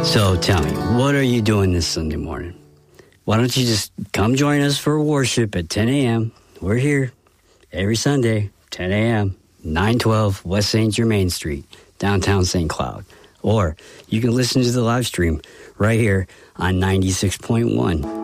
So tell me, what are you doing this Sunday morning? Why don't you just come join us for worship at 10 a.m. We're here every Sunday, 10 a.m., 912 West St. Germain Street, downtown St. Cloud. Or you can listen to the live stream right here on 96.1